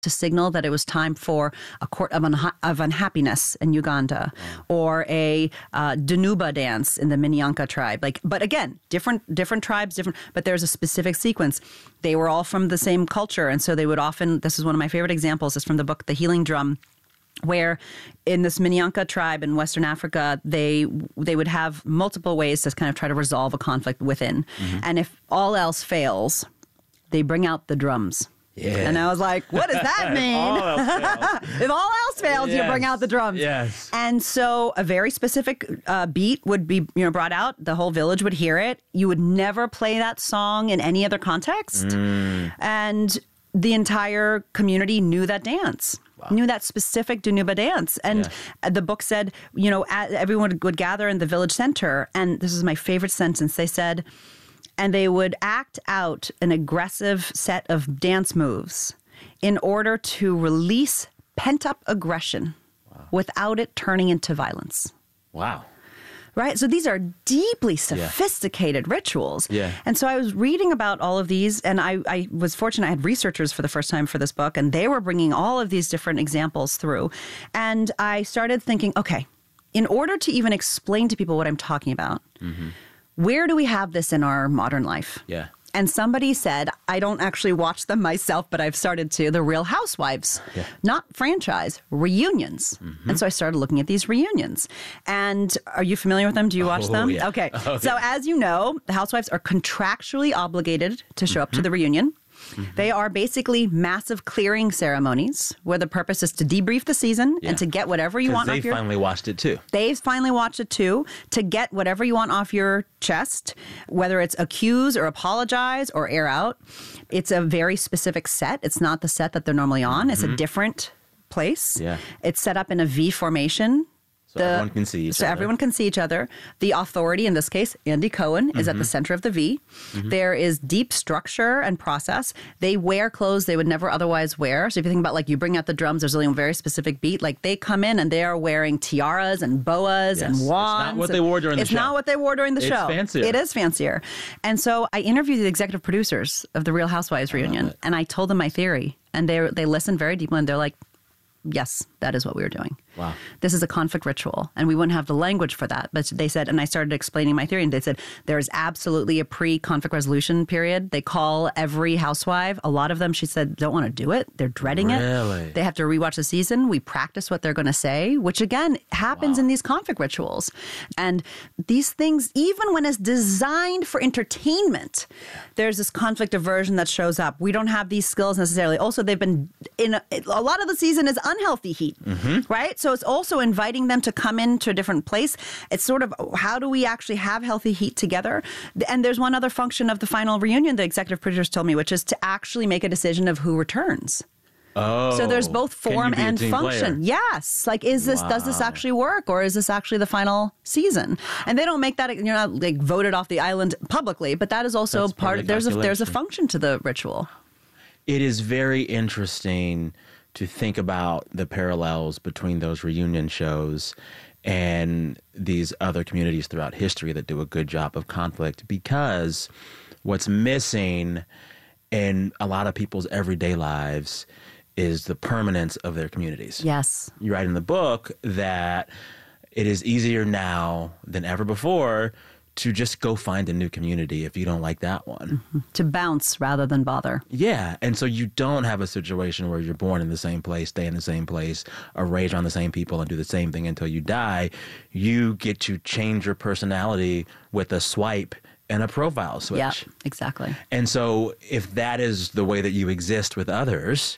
to signal that it was time for a court of unhappiness in Uganda, or a Danuba dance in the Minyanka tribe. But again, different tribes, but there's a specific sequence. They were all from the same culture, and so they would often. This is one of my favorite examples. Is from the book The Healing Drum, where in this Minyanka tribe in Western Africa, they would have multiple ways to kind of try to resolve a conflict within, and if all else fails, they bring out the drums. Yeah. And I was like, what does that mean? If all else fails, you bring out the drums. Yes. And so a very specific beat would be brought out. The whole village would hear it. You would never play that song in any other context. And the entire community knew that dance. Wow. Knew that specific Danuba dance. And the book said, everyone would gather in the village center. And this is my favorite sentence. They said, and they would act out an aggressive set of dance moves in order to release pent-up aggression without it turning into violence. Wow. Right? So these are deeply sophisticated rituals. Yeah. And so I was reading about all of these, and I was fortunate. I had researchers for the first time for this book, and they were bringing all of these different examples through. And I started thinking, okay, in order to even explain to people what I'm talking about, where do we have this in our modern life? Yeah. And somebody said, I don't actually watch them myself, but I've started to, the Real Housewives, not franchise, reunions. And so I started looking at these reunions. And are you familiar with them? Do you watch them? Yeah. Okay. So as you know, the housewives are contractually obligated to show up to the reunion. They are basically massive clearing ceremonies where the purpose is to debrief the season and to get whatever you want off your... They finally watched it too. They've finally watched it too, to get whatever you want off your chest, whether it's accuse or apologize or air out. It's a very specific set. It's not the set that they're normally on. It's a different place. Yeah. It's set up in a V formation. So everyone can see each other. So everyone can see each other. The authority, in this case, Andy Cohen, is at the center of the V. There is deep structure and process. They wear clothes they would never otherwise wear. So if you think about, like, you bring out the drums, there's only a very specific beat. Like, they come in and they are wearing tiaras and boas and wands. It's not what they wore during the show. It's not what they wore during the show. It's fancier. It is fancier. And so I interviewed the executive producers of the Real Housewives reunion, and I told them my theory. And they listened very deeply, and they're like, yes, that is what we were doing. Wow. This is a conflict ritual, and we wouldn't have the language for that. But they said, and I started explaining my theory, and they said, there is absolutely a pre-conflict resolution period. They call every housewife. A lot of them, she said, don't want to do it. They're dreading it. They have to rewatch the season. We practice what they're going to say, which, again, happens in these conflict rituals. And these things, even when it's designed for entertainment, there's this conflict aversion that shows up. We don't have these skills necessarily. Also, they've been in a lot of the season is unhealthy heat, right? So it's also inviting them to come into a different place. It's sort of, how do we actually have healthy heat together? And there's one other function of the final reunion, the executive producers told me, which is to actually make a decision of who returns. Oh. So there's both form and function. Player? Yes. Like, does this actually work, or is this actually the final season? And they don't make that, you're not like voted off the island publicly, but that is also part of, there's a function to the ritual. It is very interesting to think about the parallels between those reunion shows and these other communities throughout history that do a good job of conflict, because what's missing in a lot of people's everyday lives is the permanence of their communities. Yes. You write in the book that it is easier now than ever before to just go find a new community if you don't like that one. To bounce rather than bother. Yeah. And so you don't have a situation where you're born in the same place, stay in the same place, or raised around the same people and do the same thing until you die. You get to change your personality with a swipe and a profile switch. Yeah, exactly. And so if that is the way that you exist with others,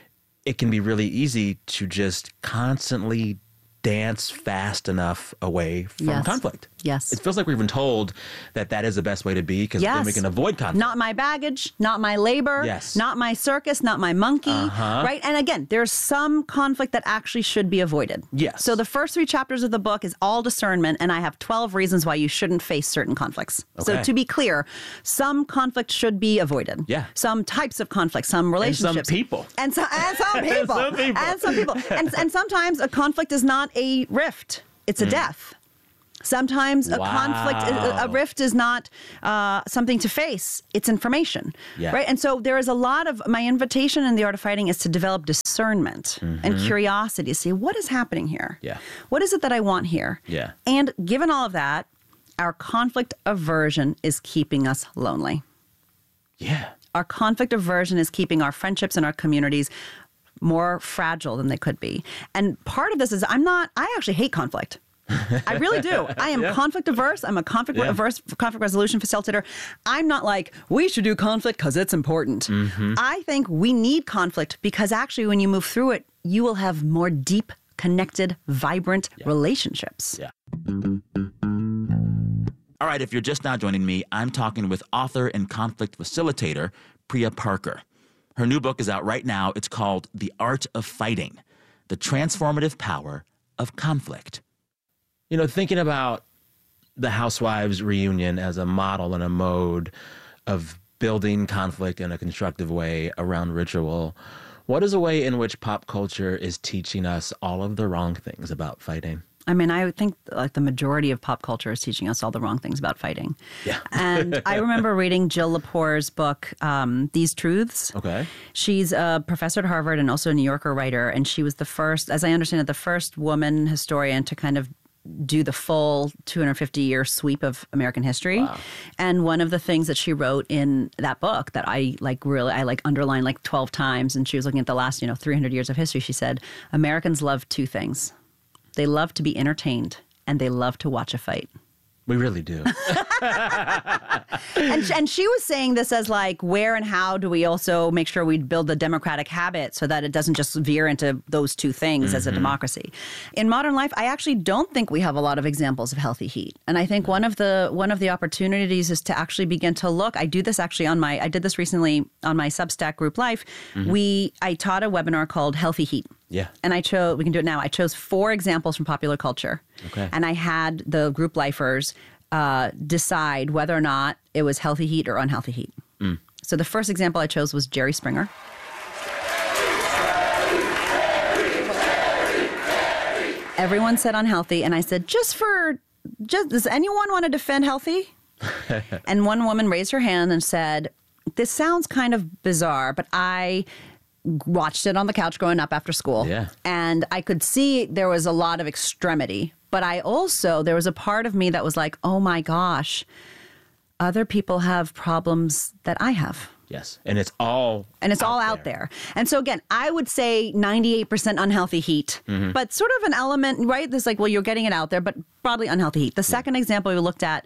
it can be really easy to just constantly dance fast enough away from conflict. Yes. It feels like we've been told that that is the best way to be, because then we can avoid conflict. Not my baggage, not my labor, not my circus, not my monkey, right? And again, there's some conflict that actually should be avoided. Yes. So the first 3 chapters of the book is all discernment, and I have 12 reasons why you shouldn't face certain conflicts. Okay. So to be clear, some conflict should be avoided. Yeah. Some types of conflict, some relationships. And some people. And some people. And some people. And sometimes a conflict is not a rift. It's a death. Sometimes a conflict, a rift is not something to face. It's information, right? And so there is a lot of, my invitation in The Art of Fighting is to develop discernment and curiosity, see what is happening here? What is it that I want here? And given all of that, our conflict aversion is keeping us lonely. Our conflict aversion is keeping our friendships and our communities more fragile than they could be. And part of this is I actually hate conflict. I really do. I am conflict averse. I'm a conflict averse conflict resolution facilitator. I'm not like, we should do conflict because it's important. I think we need conflict because actually when you move through it, you will have more deep, connected, vibrant relationships. All right, if you're just now joining me, I'm talking with author and conflict facilitator Priya Parker. Her new book is out right now. It's called The Art of Fighting: The Transformative Power of Conflict. You know, thinking about the Housewives reunion as a model and a mode of building conflict in a constructive way around ritual, what is a way in which pop culture is teaching us all of the wrong things about fighting? I mean, I think like the majority of pop culture is teaching us all the wrong things about fighting. And I remember reading Jill Lepore's book, These Truths. She's a professor at Harvard and also a New Yorker writer. And she was the first, as I understand it, the first woman historian to kind of do the full 250-year sweep of American history. And one of the things that she wrote in that book that I underlined like 12 times, and she was looking at the last, 300 years of history, she said, Americans love two things. They love to be entertained, and they love to watch a fight. We really do. And she was saying this as like, where and how do we also make sure we build the democratic habit so that it doesn't just veer into those two things as a democracy. In modern life, I actually don't think we have a lot of examples of healthy heat. And I think one of the opportunities is to actually begin to look. I do this actually I did this recently on my Substack Group Life. I taught a webinar called Healthy Heat. And we can do it now. I chose 4 examples from popular culture. And I had the group lifers decide whether or not it was healthy heat or unhealthy heat. So the first example I chose was Jerry Springer. Everyone said unhealthy. And I said, does anyone want to defend healthy? And one woman raised her hand and said, this sounds kind of bizarre, but I watched it on the couch growing up after school. And I could see there was a lot of extremity. But there was a part of me that was like, oh my gosh, other people have problems that I have. And it's all out there. And so again, I would say 98% unhealthy heat, but sort of an element, right? There's like, well, you're getting it out there, but broadly unhealthy heat. The second example we looked at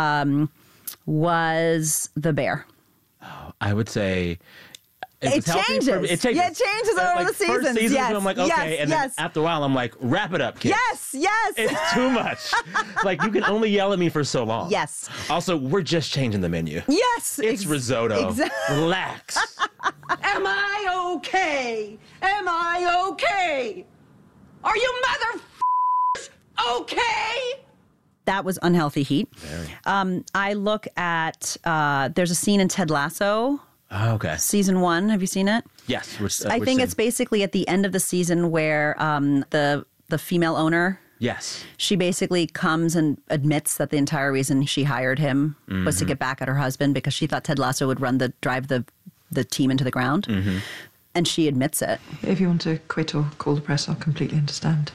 was the bear. I would say it changes. It changes. Yeah, it changes over the seasons. First season, I'm like, okay. And then after a while, I'm like, wrap it up, kids. It's too much. Like, you can only yell at me for so long. Also, we're just changing the menu. It's risotto. Relax. Am I okay? Am I okay? Are you motherfuckers okay? That was unhealthy heat. I look at, there's a scene in Ted Lasso. Season 1. Have you seen it? I think it's basically at the end of the season where the female owner, she basically comes and admits that the entire reason she hired him was to get back at her husband because she thought Ted Lasso would drive the team into the ground. And she admits it. If you want to quit or call the press, I'll completely understand.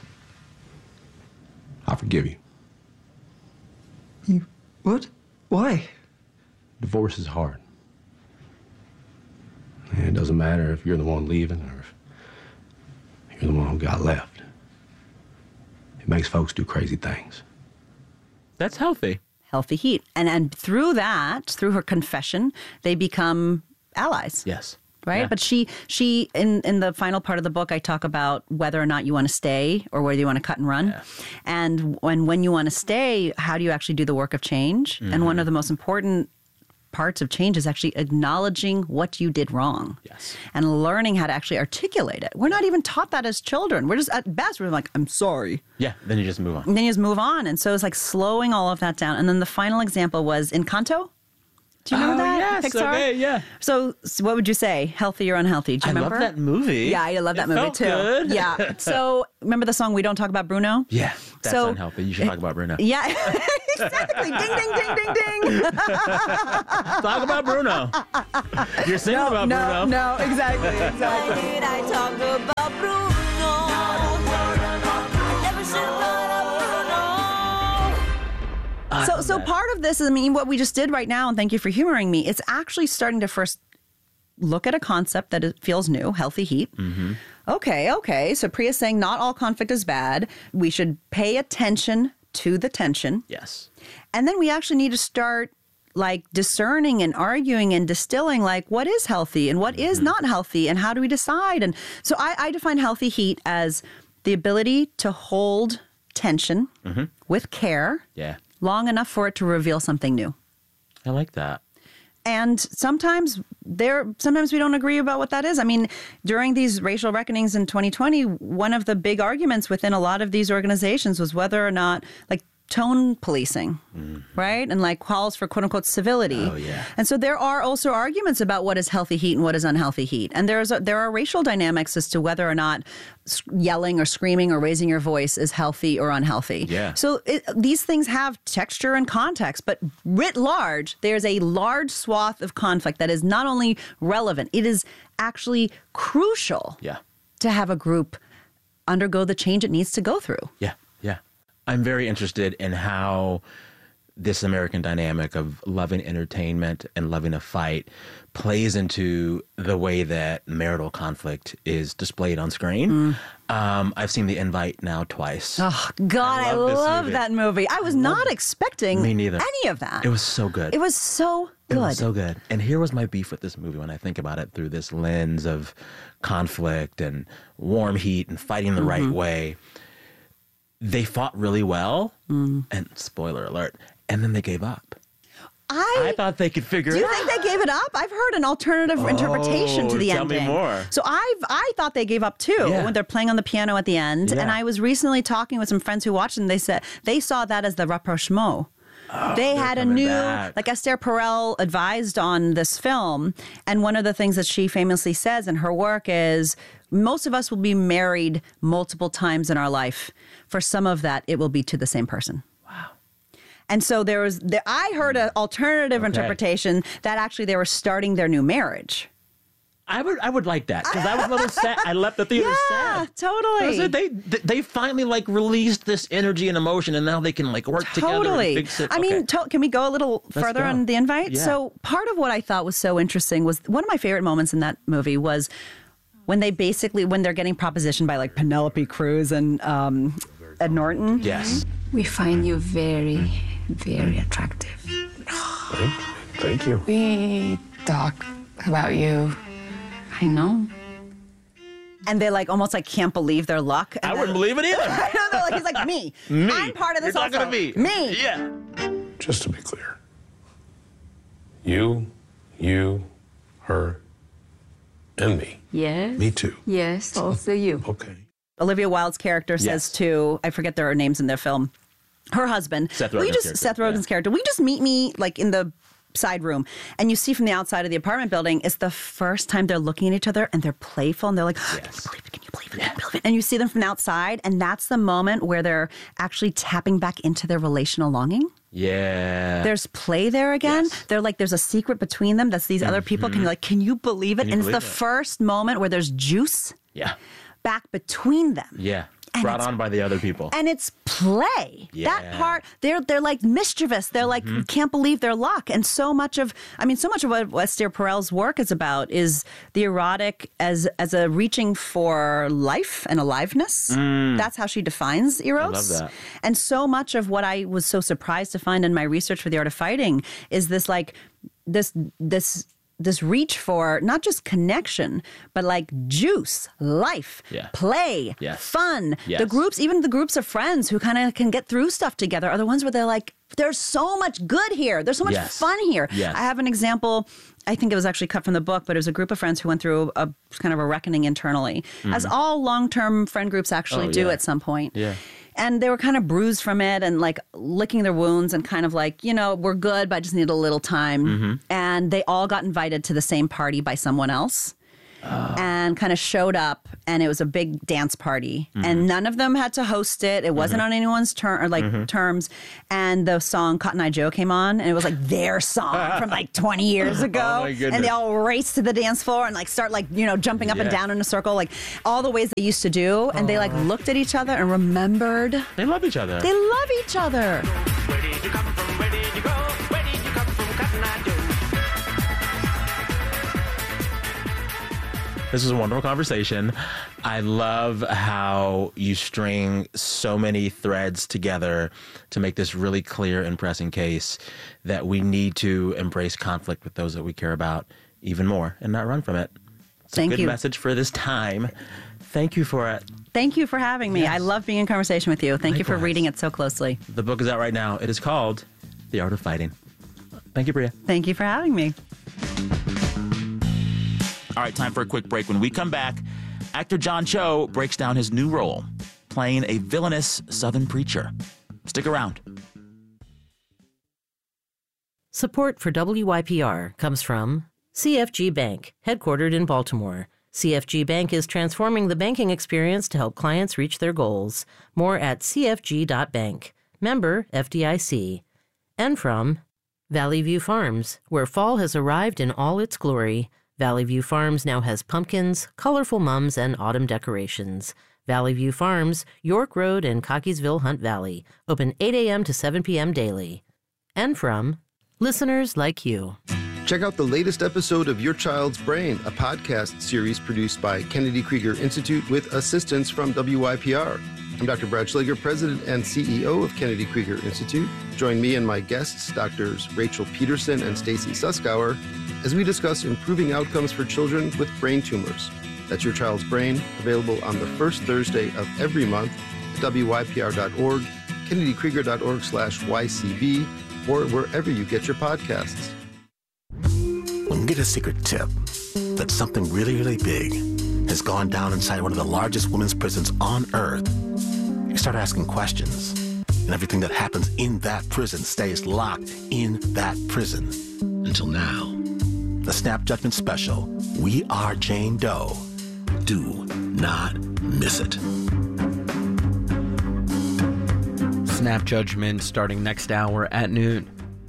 I forgive you. You what? Why? Divorce is hard. And it doesn't matter if you're the one leaving or if you're the one who got left. It makes folks do crazy things. That's healthy. Healthy heat. And through that, through her confession, they become allies. Right? But she in the final part of the book, I talk about whether or not you want to stay or whether you want to cut and run. And when you want to stay, how do you actually do the work of change? And one of the most important parts of change is actually acknowledging what you did wrong and learning how to actually articulate it. We're not even taught that as children. We're just, at best, we're like, I'm sorry. Then you just move on. And then you just move on. And so it's like slowing all of that down. And then the final example was Encanto. Do you remember that? Pixar? So what would you say? Healthy or unhealthy? Do you remember? I love that movie. Yeah, I love that movie felt too. Good. So remember the song We Don't Talk About Bruno? That's unhealthy. You should talk about Bruno. Yeah, exactly. Ding, ding, ding, ding, ding. Talk about Bruno. You're singing about Bruno. No, exactly. I talk about Bruno. I never should have Bruno. So part of this is, I mean, what we just did right now, and thank you for humoring me, it's actually starting to first look at a concept that feels new, healthy heat. Mm-hmm. Okay. So Priya's saying not all conflict is bad. We should pay attention to the tension. Yes. And then we actually need to start like discerning and arguing and distilling like what is healthy and what is not healthy and how do we decide? And so I define healthy heat as the ability to hold tension with care long enough for it to reveal something new. I like that. And sometimes we don't agree about what that is. I mean, during these racial reckonings in 2020, one of the big arguments within a lot of these organizations was whether or not, like, tone policing, right? And like calls for quote unquote civility. Oh, yeah. And so there are also arguments about what is healthy heat and what is unhealthy heat. And there are racial dynamics as to whether or not yelling or screaming or raising your voice is healthy or unhealthy. Yeah. So these things have texture and context, but writ large, there's a large swath of conflict that is not only relevant, it is actually crucial to have a group undergo the change it needs to go through. Yeah. I'm very interested in how this American dynamic of loving entertainment and loving a fight plays into the way that marital conflict is displayed on screen. I've seen The Invite now twice. Oh, God, I love that movie. I was not expecting any of that. It was so good. It was so good. It was so good. And here was my beef with this movie when I think about it through this lens of conflict and warm heat and fighting the right way. They fought really well, and spoiler alert, and then they gave up. I thought they could figure it out. Do you think they gave it up? I've heard an alternative interpretation to the ending. Tell me more. So I thought they gave up too when they're playing on the piano at the end. And I was recently talking with some friends who watched it, and they said they saw that as the rapprochement. They had a new, like Esther Perel advised on this film. And one of the things that she famously says in her work is most of us will be married multiple times in our life. For some of that, it will be to the same person. Wow. And so I heard an alternative interpretation that actually they were starting their new marriage. I would like that because I was a little sad. I left the theater sad. Yeah, totally. They finally like released this energy and emotion, and now they can like work together and fix it. I mean, can we go a little further on The Invite? Yeah. So part of what I thought was so interesting was one of my favorite moments in that movie was when they're getting propositioned by like Penelope Cruz and Ed Norton. Yes. We find you very, very attractive. Thank you. We talk about you. I know. And they like almost like can't believe their luck. And I wouldn't believe it either. I don't know. Like, he's like, me. I'm part of this You're also. not gonna be. Me. Yeah. Just to be clear, you, her, and me. Yes. Me too. Yes, also you. Okay. Olivia Wilde's character says to, I forget their names in their film, her husband. Seth Rogen's character. Will you just meet me like in the side room? And you see from the outside of the apartment building, it's the first time they're looking at each other and they're playful and they're like, can you believe it? Can you believe it? Can you believe it? And you see them from the outside, and that's the moment where they're actually tapping back into their relational longing. Yeah. There's play there again. Yes. They're like, there's a secret between them that's these other people. Can you believe it? And it's the first moment where there's juice back between them. Yeah. And brought on by the other people. And it's play. Yeah. That part, they're like mischievous. They're like, can't believe their luck. And so much of what Esther Perel's work is about is the erotic as a reaching for life and aliveness. That's how she defines Eros. I love that. And so much of what I was so surprised to find in my research for The Art of Fighting is this like, this reach for not just connection, but like juice, life, play, fun. Yes. The groups, even the groups of friends who kind of can get through stuff together are the ones where they're like, there's so much good here. There's so much fun here. Yes. I have an example. I think it was actually cut from the book, but it was a group of friends who went through a kind of a reckoning internally, as all long-term friend groups actually do at some point. Yeah. And they were kind of bruised from it and like licking their wounds and kind of like, we're good, but I just need a little time. And they all got invited to the same party by someone else. and kind of showed up, and it was a big dance party, and none of them had to host it. It wasn't on anyone's terms. And the song Cotton Eye Joe came on, and it was like their song from like 20 years ago. Oh my goodness. And they all raced to the dance floor and like start like, jumping up and down in a circle, like all the ways they used to do. And they like looked at each other and remembered. They love each other. They love each other. Where did you come from? Where did you go? Where did you come from, Cotton Eye Joe? This is a wonderful conversation. I love how you string so many threads together to make this really clear and pressing case that we need to embrace conflict with those that we care about even more and not run from it. It's Thank a good you. message for this time. Thank you for it. Thank you for having me. Yes. I love being in conversation with you. Thank you for Likewise. reading it so closely. The book is out right now. It is called The Art of Fighting. Thank you, Bria. Thank you for having me. All right, time for a quick break. When we come back, actor John Cho breaks down his new role, playing a villainous Southern preacher. Stick around. Support for WYPR comes from CFG Bank, headquartered in Baltimore. CFG Bank is transforming the banking experience to help clients reach their goals. More at cfg.bank. Member FDIC. And from Valley View Farms, where fall has arrived in all its glory. Valley View Farms now has pumpkins, colorful mums, and autumn decorations. Valley View Farms, York Road in Cockeysville, Hunt Valley. Open 8 a.m. to 7 p.m. daily. And from listeners like you. Check out the latest episode of Your Child's Brain, a podcast series produced by Kennedy Krieger Institute with assistance from WYPR. I'm Dr. Brad Schlager, President and CEO of Kennedy Krieger Institute. Join me and my guests, Drs. Rachel Peterson and Stacy Suskauer, as we discuss improving outcomes for children with brain tumors. That's Your Child's Brain, available on the first Thursday of every month at WYPR.org, KennedyKrieger.org/YCB, or wherever you get your podcasts. When you get a secret tip that something really, really big has gone down inside one of the largest women's prisons on earth, you start asking questions. And everything that happens in that prison stays locked in that prison. Until now. The Snap Judgment Special, We Are Jane Doe. Do not miss it. Snap Judgment starting next hour at noon.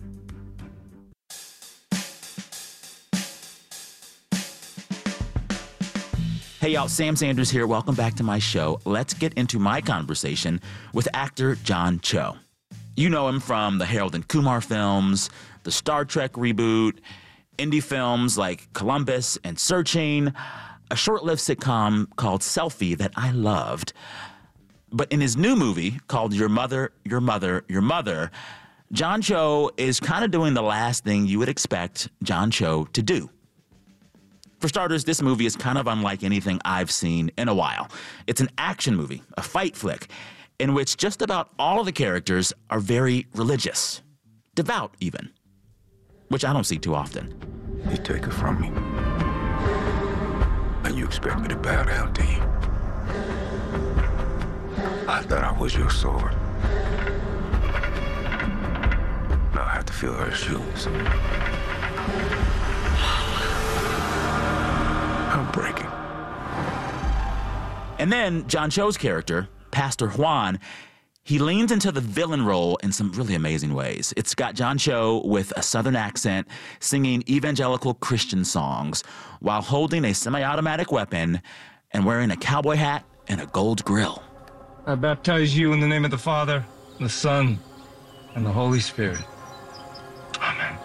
Hey, y'all, Sam Sanders here. Welcome back to my show. Let's get into my conversation with actor John Cho. You know him from the Harold and Kumar films, the Star Trek reboot, indie films like Columbus and Searching, a short-lived sitcom called Selfie that I loved. But in his new movie called Your Mother, Your Mother, Your Mother, John Cho is kind of doing the last thing you would expect John Cho to do. For starters, this movie is kind of unlike anything I've seen in a while. It's an action movie, a fight flick, in which just about all of the characters are very religious, devout even, which I don't see too often. You take it from me, and you expect me to bow down to you. I thought I was your sword. Now I have to fill her shoes. I'm breaking. And then John Cho's character, Pastor Juan, he leans into the villain role in some really amazing ways. It's got John Cho with a Southern accent singing evangelical Christian songs while holding a semi-automatic weapon and wearing a cowboy hat and a gold grill. I baptize you in the name of the Father, the Son, and the Holy Spirit. Amen.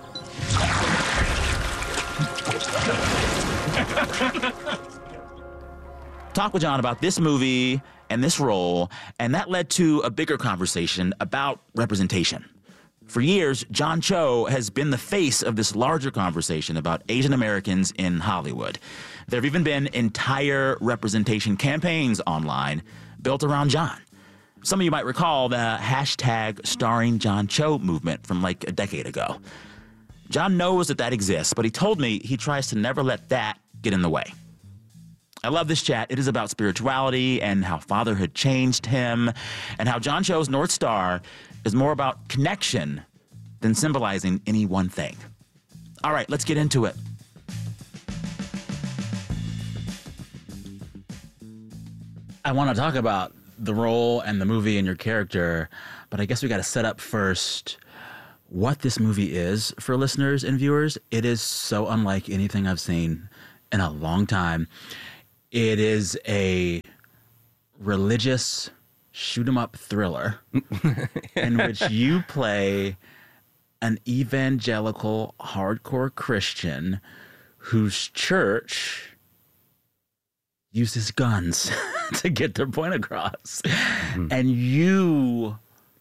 Talk with John about this movie and this role, and that led to a bigger conversation about representation. For years, John Cho has been the face of this larger conversation about Asian Americans in Hollywood. There have even been entire representation campaigns online built around John. Some of you might recall the hashtag Starring John Cho movement from like a decade ago. John knows that exists, but he told me he tries to never let that get in the way. I love this chat. It is about spirituality and how fatherhood changed him, and how John Cho's North Star is more about connection than symbolizing any one thing. All right, let's get into it. I want to talk about the role and the movie and your character, but I guess we got to set up first what this movie is for listeners and viewers. It is so unlike anything I've seen in a long time. It is a religious shoot-'em-up thriller in which you play an evangelical hardcore Christian whose church uses guns to get their point across. Mm-hmm. And you,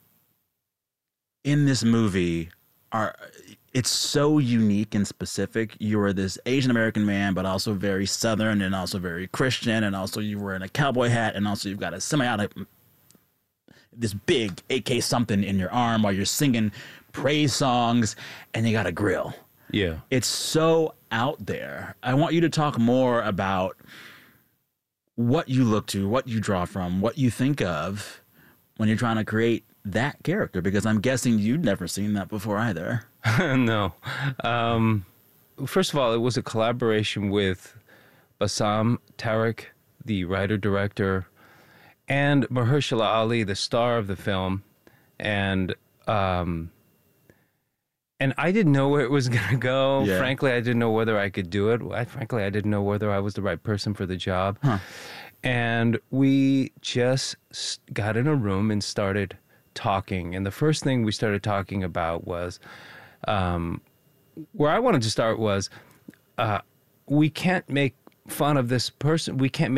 in this movie, it's so unique and specific. You are this Asian American man, but also very Southern and also very Christian. And also you were in a cowboy hat, and also you've got a semi-auto, this big AK something in your arm while you're singing praise songs, and you got a grill. Yeah. It's so out there. I want you to talk more about what you look to, what you draw from, what you think of when you're trying to create that character, because I'm guessing you'd never seen that before either. No. First of all, it was a collaboration with Bassam Tariq, the writer-director, and Mahershala Ali, the star of the film. And I didn't know where it was going to go. Yeah. Frankly, I didn't know whether I could do it. I didn't know whether I was the right person for the job. Huh. And we just got in a room and started talking. And the first thing we started talking about was, where I wanted to start was, we can't make fun of this person. We can't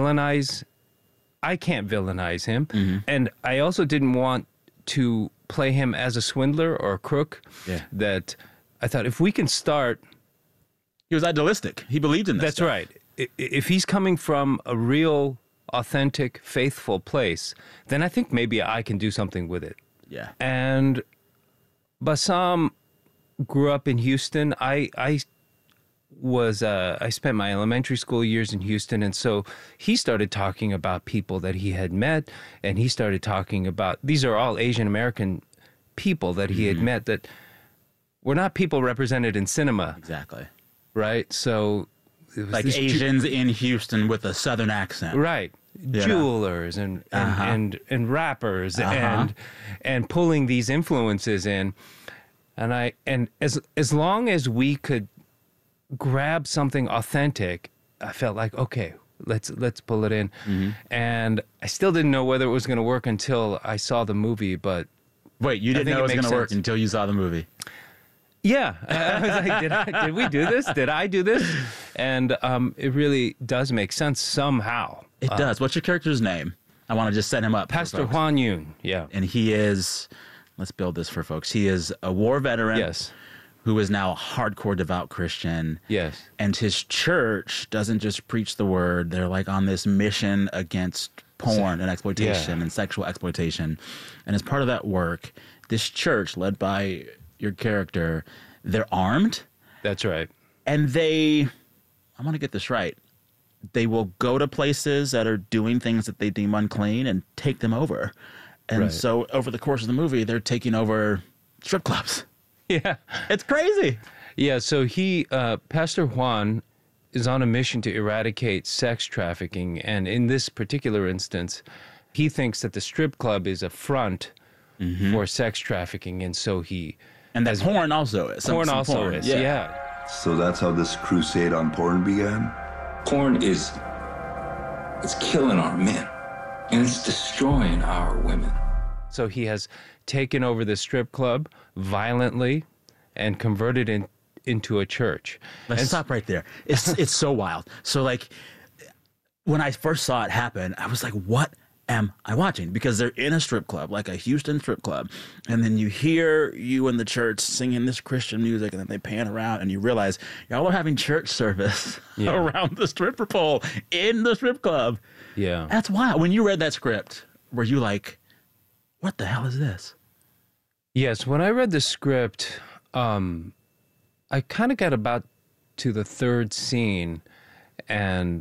I can't villainize him. Mm-hmm. And I also didn't want to play him as a swindler or a crook. Yeah. That I thought if we can start... He was idealistic. He believed in that stuff. That's right. If he's coming from a real, authentic, faithful place, then I think maybe I can do something with it. Yeah. And Bassam grew up in Houston. I spent my elementary school years in Houston, and so he started talking about people that he had met, and he started talking about, these are all Asian American people that he had met that were not people represented in cinema. Exactly. Right? So it was like Asians in Houston with a Southern accent. Right. Jewelers and rappers and pulling these influences in. And as long as we could grab something authentic, I felt like, okay, let's pull it in. Mm-hmm. And I still didn't know whether it was going to work until I saw the movie. But wait, you didn't know it was going to work until you saw the movie? Yeah, I was like, did we do this? Did I do this? And it really does make sense somehow. It does. What's your character's name? I want to just set him up. Pastor Huan Yun. Yeah, and he is. Let's build this for folks. He is a war veteran. Yes. Who is now a hardcore devout Christian. Yes. And his church doesn't just preach the word. They're like on this mission against porn and exploitation and sexual exploitation. And as part of that work, this church led by your character, they're armed. That's right. And I want to get this right, they will go to places that are doing things that they deem unclean and take them over. And so over the course of the movie, they're taking over strip clubs. Yeah. It's crazy. Yeah, so Pastor Juan is on a mission to eradicate sex trafficking. And in this particular instance, he thinks that the strip club is a front for sex trafficking. And so And that porn also is. Porn also is, yeah. So that's how this crusade on porn began? Porn it's killing our men, and it's destroying our women. So he has taken over the strip club violently and converted it into a church. Let's stop right there. It's so wild. So like when I first saw it happen, I was like, what am I watching? Because they're in a strip club, like a Houston strip club. And then you hear you in the church singing this Christian music, and then they pan around and you realize y'all are having church service around the stripper pole in the strip club. Yeah. That's wild. When you read that script, were you like, what the hell is this? Yes. When I read the script, I kind of got about to the third scene and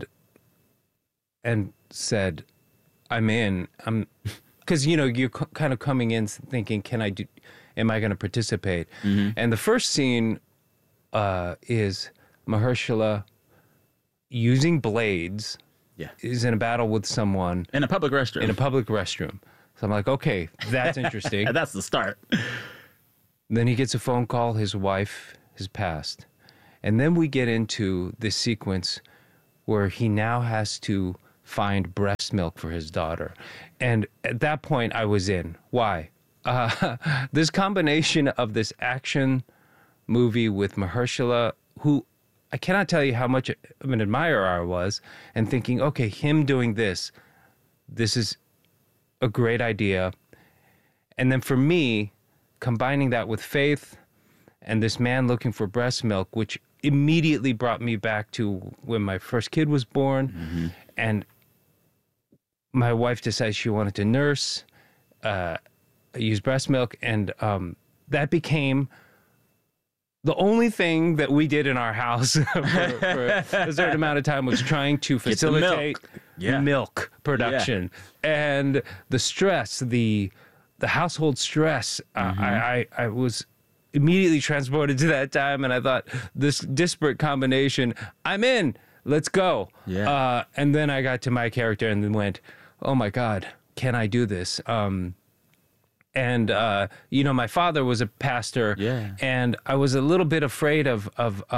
said, I'm in. Because, you're kind of coming in thinking, am I going to participate? Mm-hmm. And the first scene is Mahershala using blades is in a battle with someone in a public restroom. So I'm like, okay, that's interesting. That's the start. Then he gets a phone call. His wife has passed. And then we get into this sequence where he now has to find breast milk for his daughter. And at that point, I was in. Why? This combination of this action movie with Mahershala, who I cannot tell you how much of an admirer I was, and thinking, okay, him doing this is a great idea. And then for me, combining that with faith and this man looking for breast milk, which immediately brought me back to when my first kid was born. And my wife decided she wanted to nurse, use breast milk. And that became the only thing that we did in our house for a certain amount of time, was trying to facilitate milk production. And the stress, the household stress, I was immediately transported to that time, and I thought, this disparate combination, I'm in, let's go. And then I got to my character and then went, oh my God, can I do this? And my father was a pastor, and I was a little bit afraid of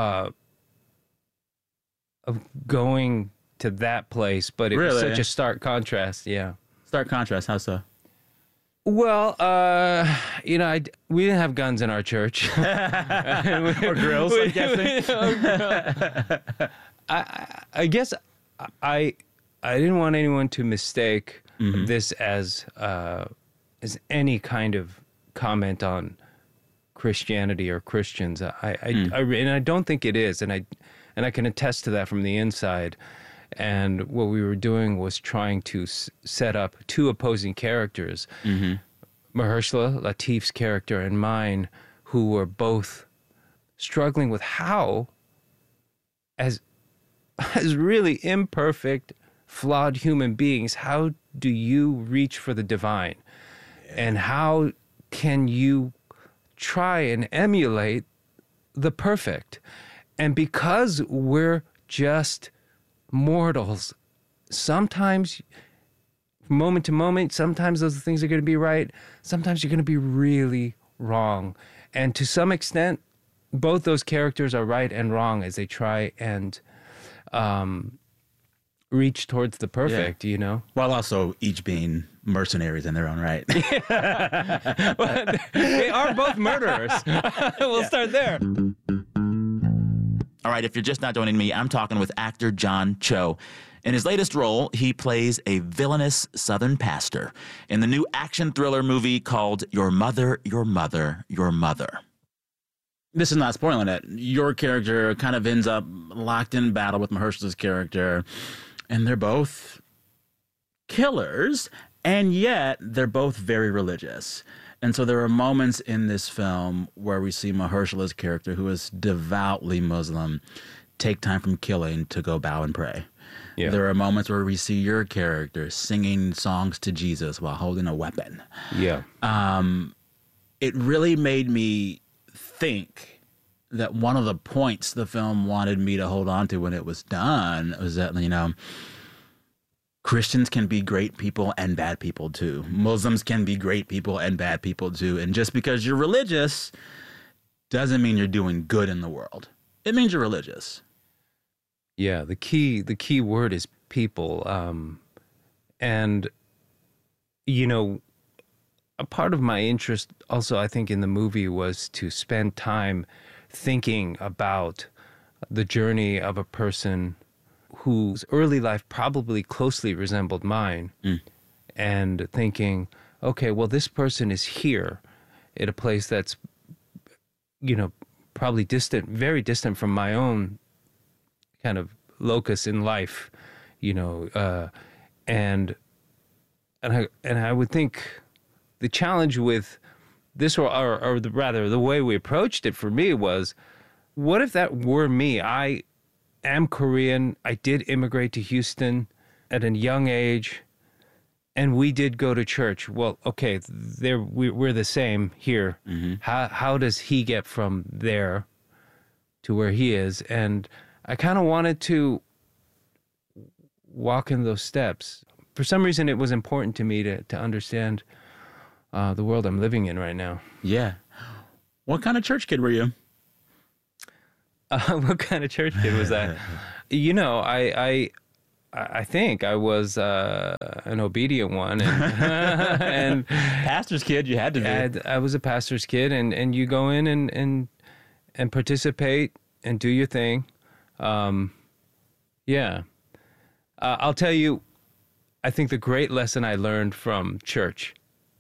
going to that place, but it was such a stark contrast. Stark contrast. How so? Well, we didn't have guns in our church. Or grills, I'm guessing. I guess I didn't want anyone to mistake this as any kind of comment on Christianity or Christians. And I don't think it is, and I can attest to that from the inside. And what we were doing was trying to set up two opposing characters, Mahershala, Latif's character, and mine, who were both struggling with how, as really imperfect, flawed human beings, how do you reach for the divine? And how can you try and emulate the perfect? And because we're just mortals, sometimes, moment to moment, sometimes those things are going to be right, sometimes you're going to be really wrong. And to some extent, both those characters are right and wrong as they try and reach towards the perfect, While also each being mercenaries in their own right. They are both murderers. We'll start there. All right, if you're just not joining me, I'm talking with actor John Cho. In his latest role, he plays a villainous Southern pastor in the new action thriller movie called Your Mother, Your Mother, Your Mother. This is not spoiling it. Your character kind of ends up locked in battle with Mahershala's character, and they're both killers, and yet they're both very religious. And so there are moments in this film where we see Mahershala's character, who is devoutly Muslim, take time from killing to go bow and pray. There are moments where we see your character singing songs to Jesus while holding a weapon. It really made me think that one of the points the film wanted me to hold on to when it was done was that, Christians can be great people and bad people too. Muslims can be great people and bad people too. And just because you're religious doesn't mean you're doing good in the world. It means you're religious. Yeah, the key word is people. And, a part of my interest also, I think, in the movie was to spend time thinking about the journey of a person whose early life probably closely resembled mine, and thinking, okay, well, this person is here at a place that's, probably distant, very distant from my own kind of locus in life, and I would think the challenge with this, or rather the way we approached it for me was, what if that were me? I am Korean. I did immigrate to Houston at a young age, and we did go to church. Well, okay, we're the same here. How does he get from there to where he is? And I kind of wanted to walk in those steps. For some reason, it was important to me to understand the world I'm living in right now. Yeah. What kind of church kid were you? What kind of church kid was that? You know, I think I was an obedient one, and pastor's kid. You had to be. I was a pastor's kid, and you go in and participate and do your thing. Yeah, I'll tell you. I think the great lesson I learned from church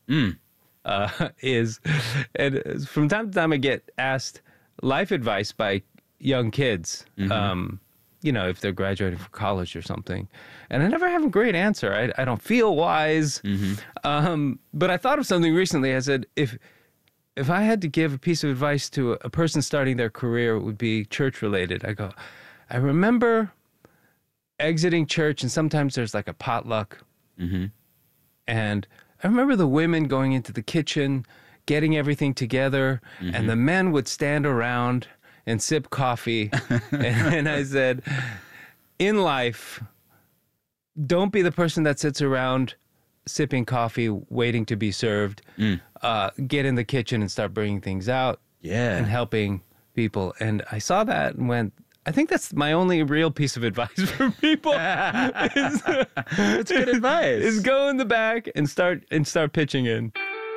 is, and from time to time I get asked life advice by young kids. You know, if they're graduating from college or something. And I never have a great answer. I don't feel wise. But I thought of something recently. I said, if I had to give a piece of advice to a person starting their career, it would be church related. I go, I remember exiting church, and sometimes there's like a potluck. And I remember the women going into the kitchen, getting everything together, and the men would stand around and sip coffee. And I said, in life, don't be the person that sits around sipping coffee, waiting to be served. Get in the kitchen and start bringing things out and helping people. And I saw that and went, I think that's my only real piece of advice for people. It's good advice. Is go in the back and start pitching in.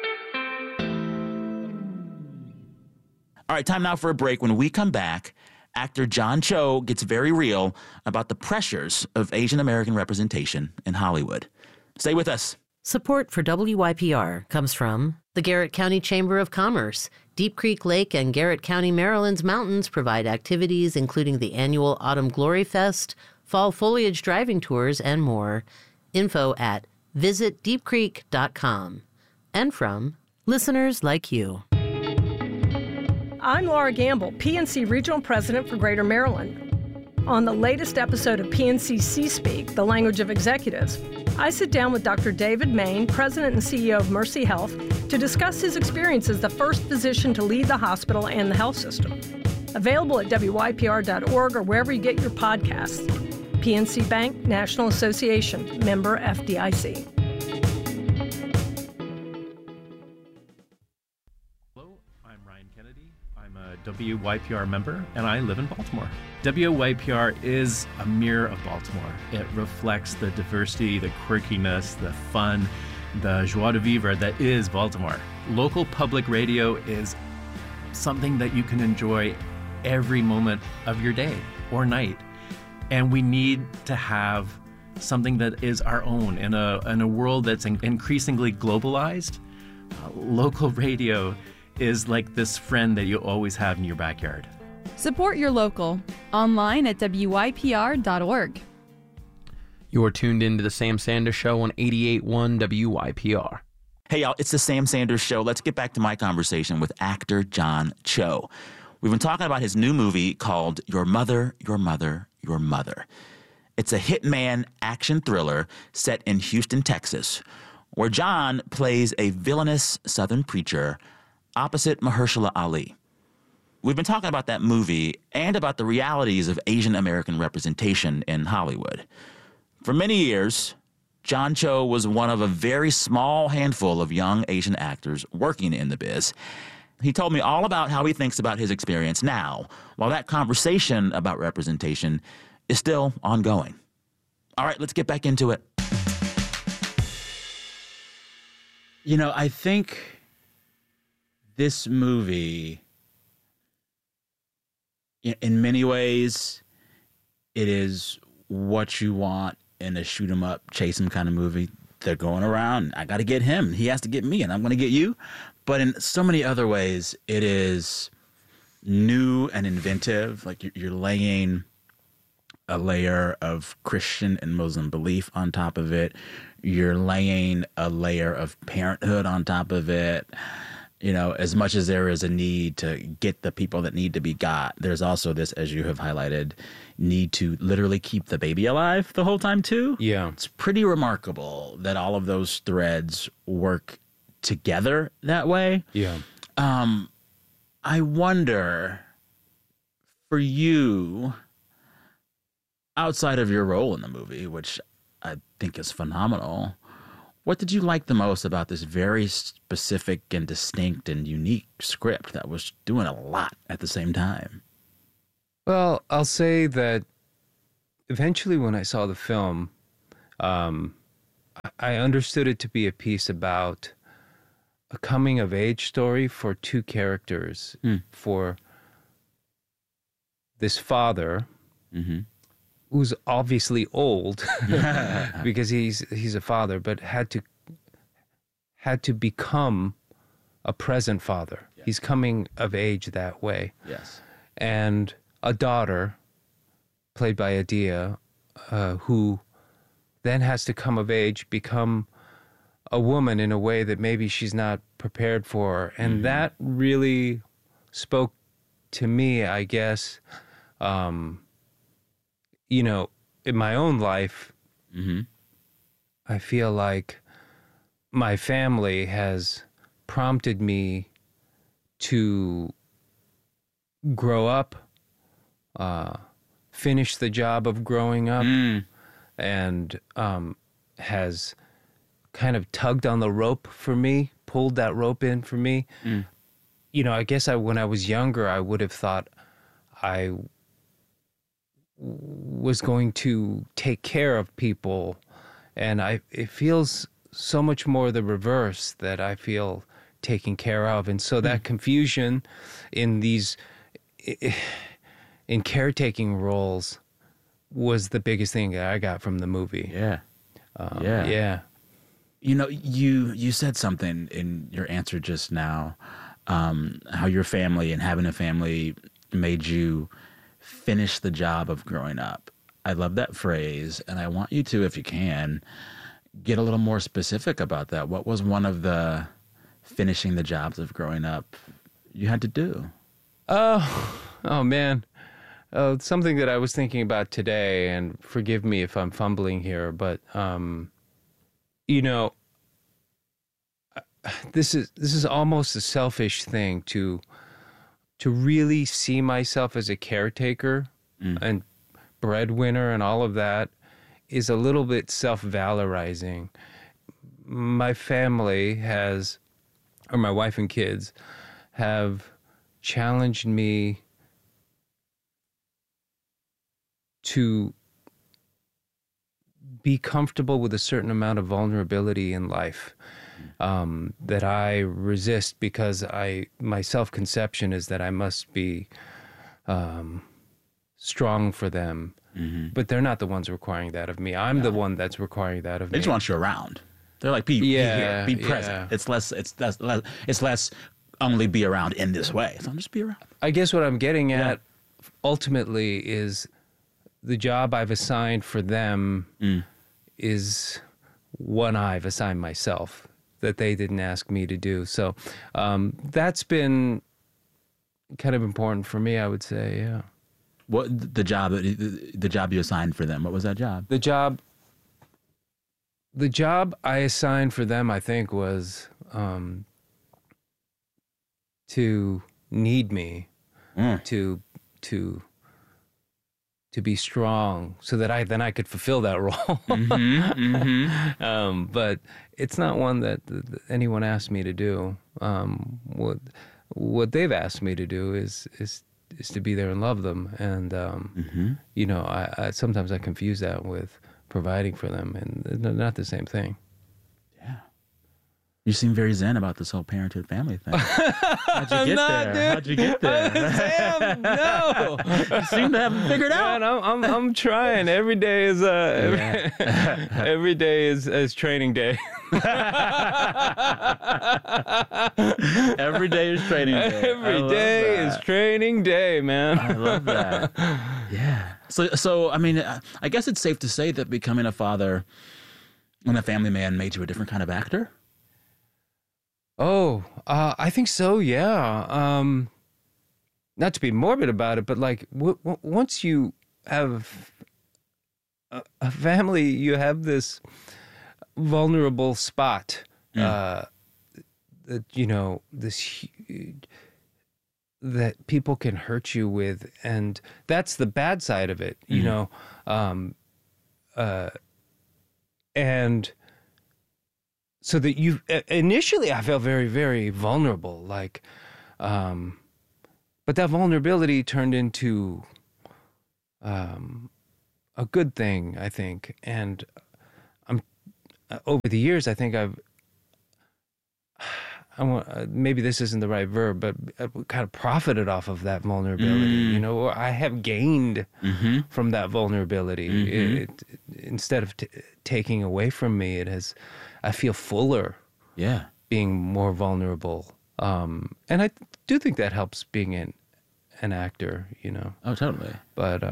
All right, time now for a break. When we come back, actor John Cho gets very real about the pressures of Asian American representation in Hollywood. Stay with us. Support for WYPR comes from the Garrett County Chamber of Commerce. Deep Creek Lake and Garrett County, Maryland's mountains provide activities including the annual Autumn Glory Fest, fall foliage driving tours, and more. Info at visitdeepcreek.com. And from listeners like you. I'm Laura Gamble, PNC Regional President for Greater Maryland. On the latest episode of PNC C-Speak, the language of executives, I sit down with Dr. David Main, President and CEO of Mercy Health, to discuss his experience as the first physician to lead the hospital and the health system. Available at WYPR.org or wherever you get your podcasts. PNC Bank, National Association, member FDIC. WYPR member, and I live in Baltimore. WYPR is a mirror of Baltimore. It reflects the diversity, the quirkiness, the fun, the joie de vivre that is Baltimore. Local public radio is something that you can enjoy every moment of your day or night. And we need to have something that is our own in a world that's increasingly globalized. Local radio is like this friend that you always have in your backyard. Support your local. Online at WYPR.org. You're tuned into the Sam Sanders Show on 88.1 WYPR. Hey, y'all, it's the Sam Sanders Show. Let's get back to my conversation with actor John Cho. We've been talking about his new movie called Your Mother, Your Mother, Your Mother. It's a hitman action thriller set in Houston, Texas, where John plays a villainous Southern preacher opposite Mahershala Ali. We've been talking about that movie and about the realities of Asian American representation in Hollywood. For many years, John Cho was one of a very small handful of young Asian actors working in the biz. He told me all about how he thinks about his experience now, while that conversation about representation is still ongoing. All right, let's get back into it. You know, I think this movie, in many ways, it is what you want in a shoot 'em up, chase 'em kind of movie. They're going around. I got to get him. He has to get me, and I'm going to get you. But in so many other ways, it is new and inventive. Like you're laying a layer of Christian and Muslim belief on top of it. You're laying a layer of parenthood on top of it. You know, as much as there is a need to get the people that need to be got, there's also this, as you have highlighted, need to literally keep the baby alive the whole time, too. Yeah. It's pretty remarkable that all of those threads work together that way. Yeah. I wonder, for you, outside of your role in the movie, which I think is phenomenal. What did you like the most about this very specific and distinct and unique script that was doing a lot at the same time? Well, I'll say that eventually when I saw the film, I understood it to be a piece about a coming-of-age story for two characters, for this father, who's obviously old because he's a father, but had to become a present father. Yeah. He's coming of age that way. Yes. And a daughter, played by Adia, who then has to come of age, become a woman in a way that maybe she's not prepared for. And that really spoke to me, I guess, you know, in my own life, I feel like my family has prompted me to grow up, finish the job of growing up, and has kind of tugged on the rope for me, pulled that rope in for me. You know, I guess when I was younger, I would have thought I was going to take care of people, and it feels so much more the reverse, that I feel taken care of. And so that confusion in caretaking roles was the biggest thing that I got from the movie. Yeah. You know, you said something in your answer just now, how your family and having a family made you finish the job of growing up. I love that phrase, and I want you to, if you can, get a little more specific about that. What was one of the finishing the jobs of growing up you had to do? Oh man. Something that I was thinking about today, and forgive me if I'm fumbling here, but you know, this is almost a selfish thing to really see myself as a caretaker and breadwinner, and all of that is a little bit self-valorizing. My family has, or my wife and kids, have challenged me to be comfortable with a certain amount of vulnerability in life that I resist, because my self-conception is that I must be strong for them. But they're not the ones requiring that of me. I'm the one that's requiring that of me. They just want you around. They're like, be here, be present. Yeah. It's less only be around in this way. So just be around. I guess what I'm getting at ultimately is the job I've assigned for them is one I've assigned myself, that they didn't ask me to do. So that's been kind of important for me, I would say, yeah. What the job you assigned for them? What was that job? The job I assigned for them, I think, was to need me, to be strong, so that I could fulfill that role. But it's not one that anyone asked me to do. What they've asked me to do is to be there and love them, and you know, I sometimes I confuse that with providing for them, and they're not the same thing. Yeah, you seem very zen about this whole parenthood family thing. How'd you get there? Dude. How'd you get there? Sam, no. You seem to have it figured out. Man, I'm trying. Every day is every day is training day. Every day is training day. Every day is training day, man. I love that. Yeah. So I mean, I guess it's safe to say that becoming a father and a family man made you a different kind of actor? Oh, I think so, yeah. Not to be morbid about it, but like once you have a family, you have this vulnerable spot that, you know, that people can hurt you with, and that's the bad side of it. You know, and so that initially I felt very, very vulnerable, like, but that vulnerability turned into a good thing, I think. And over the years, I think maybe this isn't the right verb, but I kind of profited off of that vulnerability. Or I have gained from that vulnerability. Instead of taking away from me, I feel fuller. Yeah, being more vulnerable, and I do think that helps being an actor. Oh, totally. But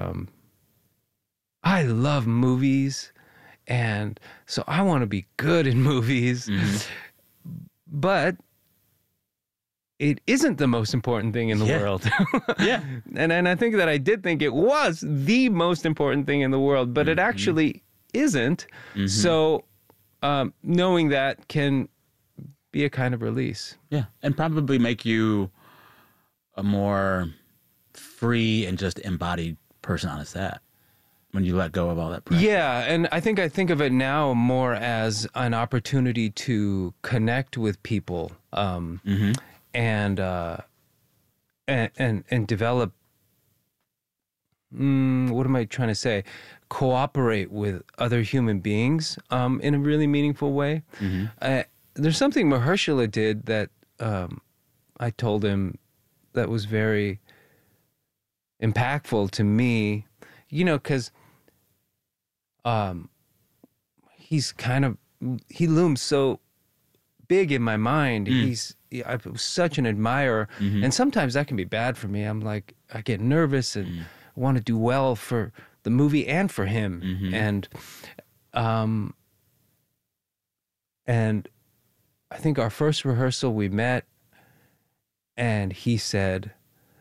I love movies, and so I want to be good in movies. But it isn't the most important thing in the world. Yeah. And I think that I did think it was the most important thing in the world, but it actually isn't. So knowing that can be a kind of release. Yeah. And probably make you a more free and just embodied person on a set when you let go of all that pressure. Yeah, and I think of it now more as an opportunity to connect with people, and develop. What am I trying to say? Cooperate with other human beings in a really meaningful way. There's something Mahershala did that I told him that was very impactful to me. Because he looms so big in my mind. I'm such an admirer, and sometimes that can be bad for me. I'm like, I get nervous and want to do well for the movie and for him, and I think our first rehearsal we met, and he said,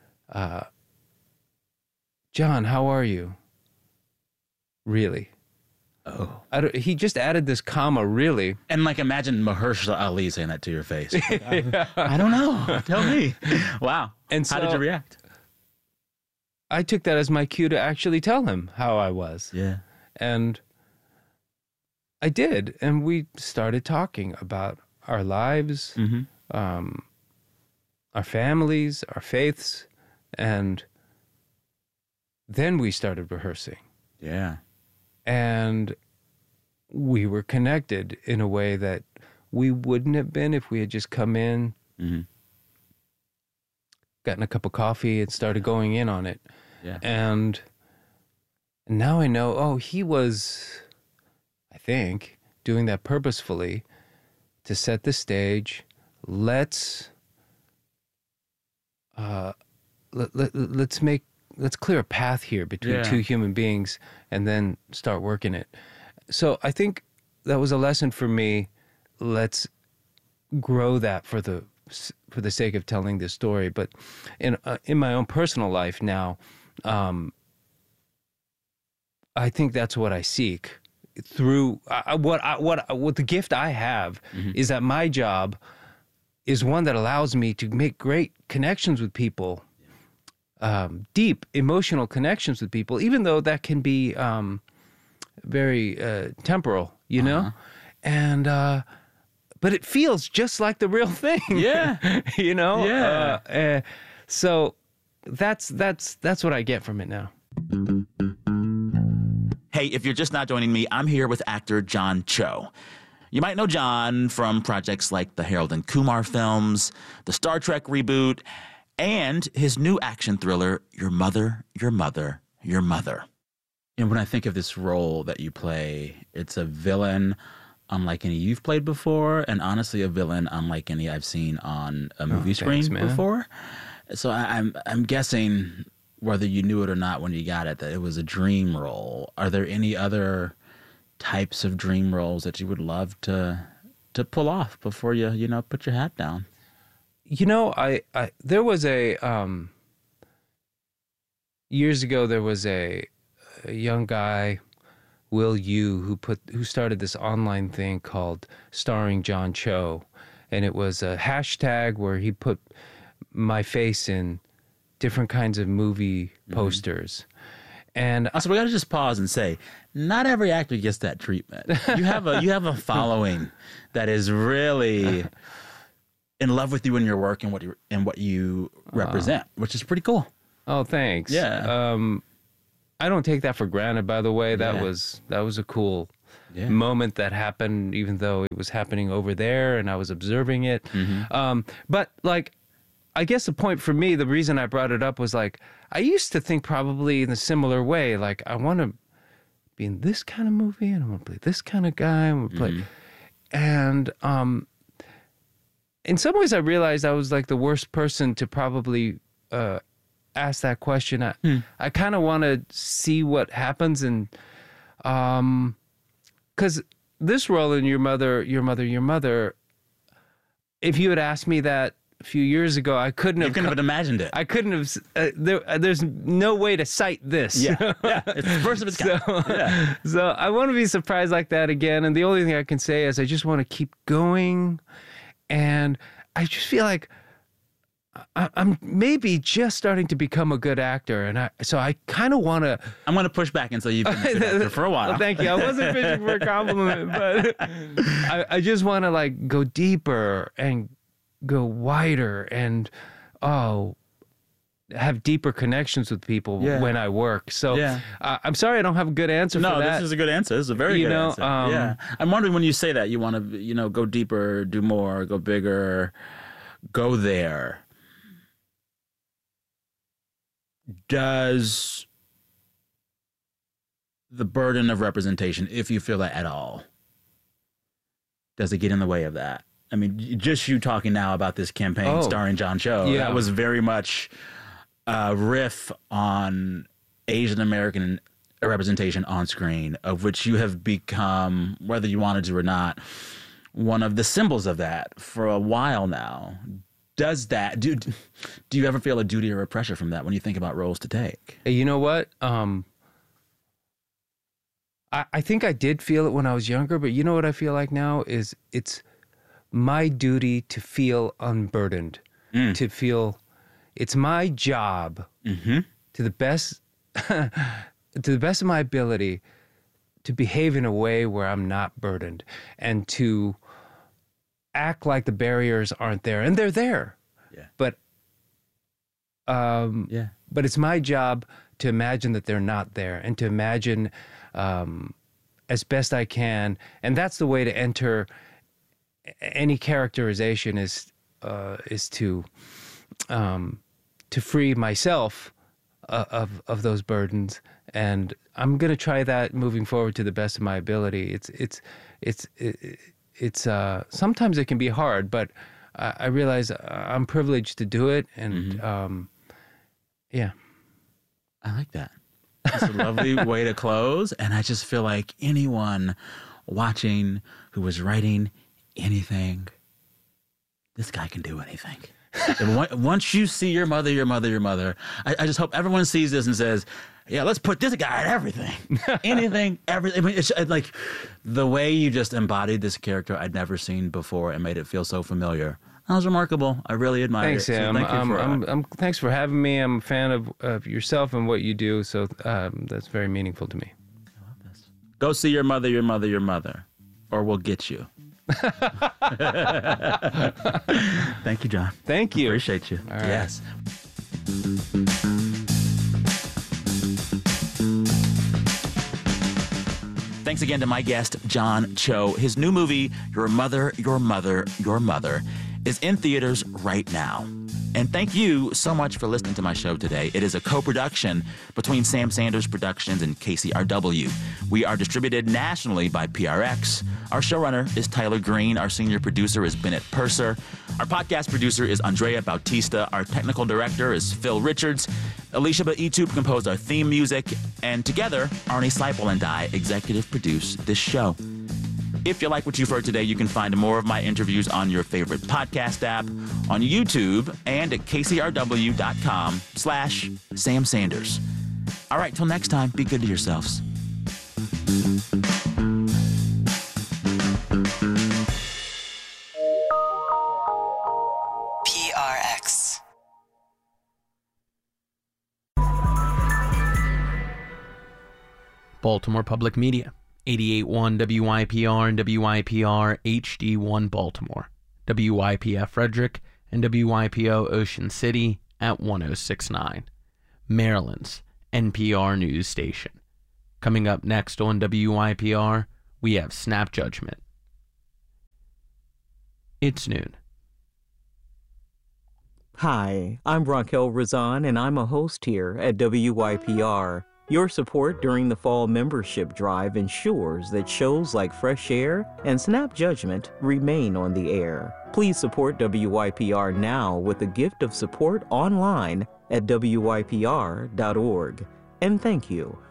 "John, how are you?" Really? Oh. He just added this comma, really. And imagine Mahershala Ali saying that to your face. I don't know. Tell me. Wow. And so, how did you react? I took that as my cue to actually tell him how I was. Yeah. And I did. And we started talking about our lives, our families, our faiths. And then we started rehearsing. Yeah. And we were connected in a way that we wouldn't have been if we had just come in, gotten a cup of coffee, and started going in on it. Yeah. And now I know, he was, I think, doing that purposefully to set the stage. Let's clear a path here between two human beings and then start working it. So I think that was a lesson for me. Let's grow that for the sake of telling this story. But in my own personal life now, I think that's what I seek through what the gift I have is that my job is one that allows me to make great connections with people. Deep emotional connections with people, even though that can be very temporal, and but it feels just like the real thing. Yeah. Yeah. So that's what I get from it now. Hey, if you're just not joining me, I'm here with actor John Cho. You might know John from projects like the Harold and Kumar films, the Star Trek reboot, and his new action thriller, Your Mother, Your Mother, Your Mother. And when I think of this role that you play, it's a villain unlike any you've played before, and honestly a villain unlike any I've seen on a movie screen before. So I'm guessing, whether you knew it or not when you got it, that it was a dream role. Are there any other types of dream roles that you would love to pull off before you put your hat down? There was years ago, there was a young guy, Will Yu, who started this online thing called Starring John Cho. And it was a hashtag where he put my face in different kinds of movie posters. And so we got to just pause and say, not every actor gets that treatment. You have a following that is really in love with you and your work and what you represent, which is pretty cool. Oh, thanks. Yeah. I don't take that for granted, by the way. That was a cool moment that happened, even though it was happening over there and I was observing it. But like, I guess the point for me, the reason I brought it up was like, I used to think probably in a similar way, like I want to be in this kind of movie and I want to play this kind of guy. I want to play, and in some ways I realized I was like the worst person to probably ask that question. I kind of want to see what happens, and because this role in Your Mother, if you had asked me that a few years ago, I couldn't have imagined it. I couldn't have. There's no way to cite this. Yeah, it's the first of its kind. So I want to be surprised like that again. And the only thing I can say is I just want to keep going, and I just feel like I'm maybe just starting to become a good actor, and I kind of want to. I'm going to push back until you've been a good actor for a while. Well, thank you. I wasn't fishing for a compliment, but I just want to like go deeper and go wider and have deeper connections with people when I work. So I'm sorry I don't have a good answer for that. No, this is a good answer. This is a very good answer. I'm wondering, when you say that, you want to, go deeper, do more, go bigger, go there. Does the burden of representation, if you feel that at all, does it get in the way of that? I mean, just you talking now about this campaign starring John Cho, that was very much a riff on Asian American representation on screen, of which you have become, whether you wanted to or not, one of the symbols of that for a while now. Does that, do you ever feel a duty or a pressure from that when you think about roles to take? You know what? I think I did feel it when I was younger, but you know what I feel like now is it's my duty to feel unburdened, to feel it's my job to the best of my ability to behave in a way where I'm not burdened and to act like the barriers aren't there, and they're there. But it's my job to imagine that they're not there, and to imagine as best I can, and that's the way to enter any characterization is to free myself of those burdens, and I'm going to try that moving forward to the best of my ability. It's sometimes it can be hard, but I realize I'm privileged to do it, and I like that. It's a lovely way to close, and I just feel like anyone watching who was writing anything, this guy can do anything. And once you see Your Mother, I just hope everyone sees this and says, yeah, let's put this guy at everything. Anything, everything. I mean, it's like the way you just embodied this character I'd never seen before and made it feel so familiar. That was remarkable. I really admire it. Thanks, Sam. So thanks for having me. I'm a fan of yourself and what you do, so that's very meaningful to me. I love this. Go see Your Mother, or we'll get you. Thank you, John. Thank you. Appreciate you. All right. Yes. Thanks again to my guest, John Cho. His new movie, Your Mother, is in theaters right now. And thank you so much for listening to my show today. It is a co-production between Sam Sanders Productions and KCRW. We are distributed nationally by PRX. Our showrunner is Tyler Green. Our senior producer is Bennett Purser. Our podcast producer is Andrea Bautista. Our technical director is Phil Richards. Alicia Baitub composed our theme music. And together, Arnie Seipel and I executive produce this show. If you like what you've heard today, you can find more of my interviews on your favorite podcast app, on YouTube, and at kcrw.com/Sam Sanders. All right, till next time, be good to yourselves. PRX. Baltimore Public Media, 88.1 WYPR and WYPR HD1 Baltimore, WYPF Frederick, and WYPO Ocean City at 106.9, Maryland's NPR news station. Coming up next on WYPR, we have Snap Judgment. It's noon. Hi, I'm Raquel Razan, and I'm a host here at WYPR. Your support during the fall membership drive ensures that shows like Fresh Air and Snap Judgment remain on the air. Please support WYPR now with a gift of support online at WYPR.org. And thank you.